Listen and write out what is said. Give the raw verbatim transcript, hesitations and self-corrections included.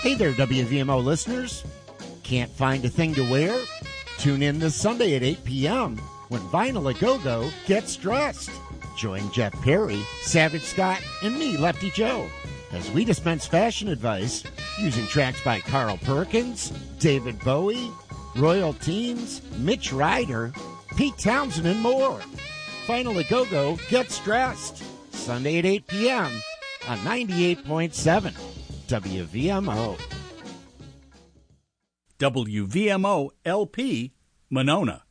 Hey there, W V M O listeners. Can't find a thing to wear? Tune in this Sunday at eight p.m. when Vinyl A Go-Go gets dressed. Join Jeff Perry, Savage Scott, and me, Lefty Joe, as we dispense fashion advice using tracks by Carl Perkins, David Bowie, Royal Teens, Mitch Ryder, Pete Townsend, and more. Vinyl A Go-Go gets dressed. Sunday at eight p.m. on ninety-eight point seven W V M O. W V M O L P, Monona.